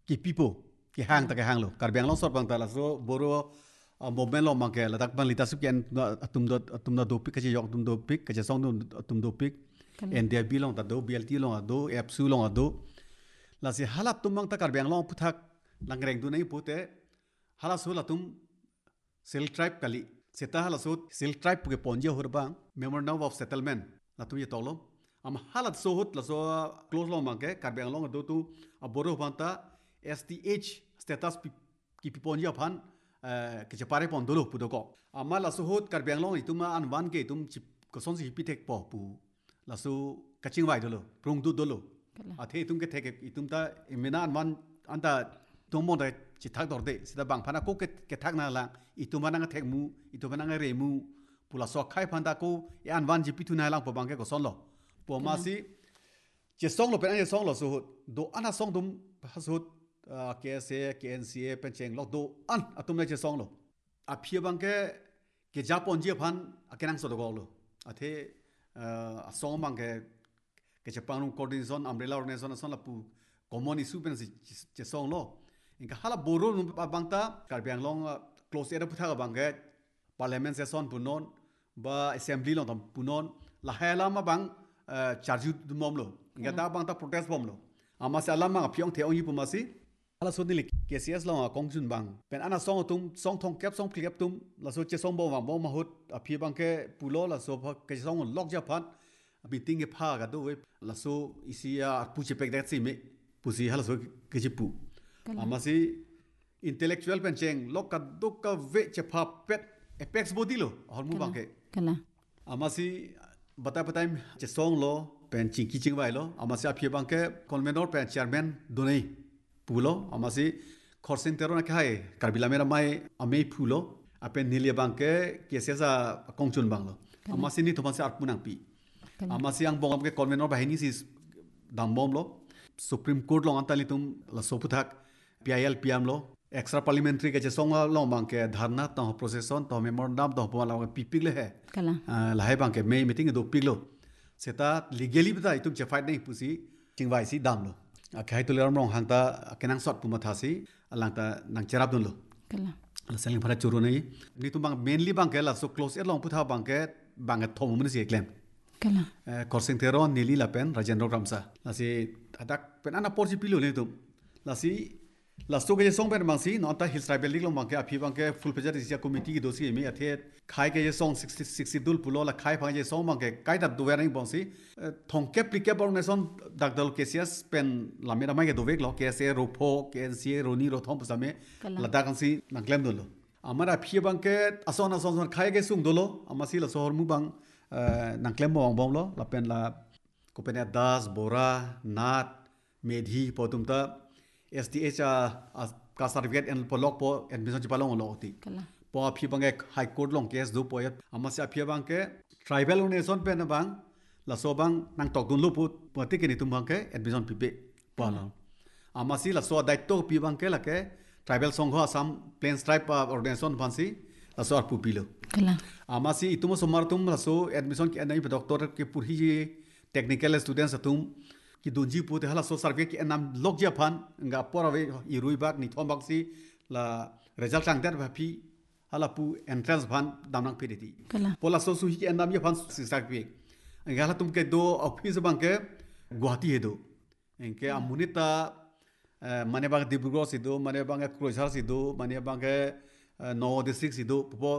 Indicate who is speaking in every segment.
Speaker 1: ki pipo ki hang ta ke hang lo Karbiang long sor bang ta la so boro moment lo mang ke la tak bang leadership ken atum do pik ka yok tum do pik ka song atum do pik NDB long ta do BLT long ado FSU long ado la si halap tum mang ta Karbiang long puthak langreng tu nei pute hala so la tum Sil tribe kali seta hala so Sil tribe ke ponje horbang memorandum of settlement la tu ye tolo am halat so hot la so close long mang ke Karbiang long do tu aboro banta STH status ki ponje phan ke pare pon dolo pudoko amma la so hot Karbiang long ituma an wan ke tum ko son si pitek po pu la so kaching wai dolo prung du dolo athe tum ke thek itum ta imena an wan anta tummo da chỉ thắc đorde sida bang phana ko ke thắc na la ituma na thek mu ituma na re mu pula so khai phanda ko yan van ji pitu na lang po bang ke ko son lo po ma si che song lo pe an song lo so do ana song dum hasut ke se KNCA pen cheng lo do an atum na che song lo a phia bang ke japon je phan akenang so do go lo athe a song bang ke japan coordination umbrella organization son la pu common issue pen che song lo inka hala boro bangta Karbiang long close era putha bangge parliament session punon ba assembly long tam punon la hala ma bang charge mom lo inga da bangta protest bom lo ama sa lama phiong the ongi pumasi hala so ni KCS long kongjun bang pen ana song tum song thong kep song clip tum la so che song bo wang bo ma hot a phi bangke pulo la so ke song lok ja phat meeting e pha ga do we la so isia pu che pek dat si me pusi hala so ke chi pu amasi intellectual pencheng lokka dukka ve chepa pet apex body lo hormu bangke
Speaker 2: kala
Speaker 1: amasi batai che song lo pen chingki chingwai lo amasi aphe bangke convenor pen chairman donei pulo amasi khorsin tero na khai Karbila mera mai amei phulo apen nilia bangke kesesa kongchun banglo amasi ni thomasi arpunang pi amasi ang bongam ke convenor bahini sis dambom lo supreme court lo antali tum la soputhak PIL PM lo extra parliamentary ke song lo bang ke dharna to procession to memorandum to pala pipik le he
Speaker 2: kala
Speaker 1: la hai bang ke me meeting do pik lo seta legally bita itum che fight nei pusi chingwai si dam lo a khai to leram rong hangta kenang sot puma thasi alangta nang cherap dun lo
Speaker 2: kala
Speaker 1: la seling phara churu nei ni tum bang mainly bang ke la so close et long putha bang ke bang thom mun si claim
Speaker 2: kala
Speaker 1: korsing teron nili la pen Rajendra Ramsa la si adak pen ana porsi pilo le tum la si la so ke song pen mang si no ta hills tribal league long bang ke aphi bang ke full pleasure isia committee ki dosi me athe khai ke song 60 dul pulo la khai phang je song bang ke kai dab do wering bang si thong ke plike bor nation dagdal KCS pen la mera mai ke do vek lo KSA ropho KNCA roni ro thom pasame la da kan si nang claim do lo amara aphi bang ke ason khai ke sung do lo amasi la sohor mu bang nang claim bong lo la pen la ko pen das bora nat medhi potumta STH ka certificate en polok po admission chi palong lo ti po aphi bange high court long case do poet amasa aphi bange tribal nation pen bang la so bang nang tok dun lu put pati ke ni tum bange admission pipe pala amasi la so daitto pi bange la ke tribal song ho asam plains tribe organization fansi la so pu pilo
Speaker 2: kala
Speaker 1: amasi itumo somar tum la so admission ki anai doctor ke purhi technical students atum ki donji pute hala so survey ki enam lokja phan nga porawe irui bak ni thombak si la result sang der phi hala pu entrance phan damnang pediti pola so su hi enam ye phan sisak pi nga hala tum ke do office bang ke guwahati he do enke amunita mane bang dibrugo si do mane bang kroisar si do mane bang no district si do po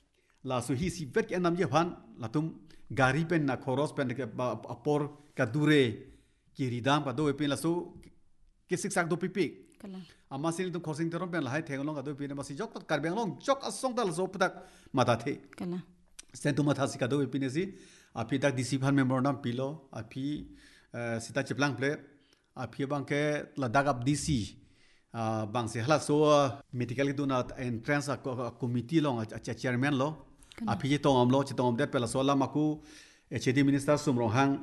Speaker 1: la so hi si vet enam ye phan la tum gari pen na khoros pen ke apor ka dure ki ridam ka do epin la so ke siksak do pipik
Speaker 2: kala
Speaker 1: amasil to khorsing teron pen la hai thenglong ka do epin ma si jok Karbiang long jok asong dal so putak mata the
Speaker 2: kala
Speaker 1: sen to matha si ka do epin si api tak disiphan memorandum pilo api sita cheplang ple api bang ke la dagap DC bang se hala so medical do na entrance committee long a chairman lo api je tongam lo che tongam det pela so la maku HD minister sumrong hang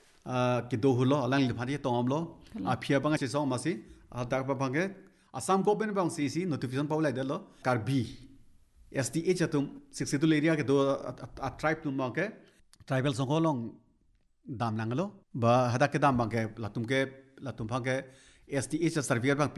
Speaker 1: ki do hulo alang li phani tongam lo aphi bang che song masi dak ba bang ke asam government bang si notification paulai de lo Karbi STH atum 62 area ke do a tribe tum bang ke tribal song long dam nang lo ba hada ke dam bang ke latum phang ke STH certificate bang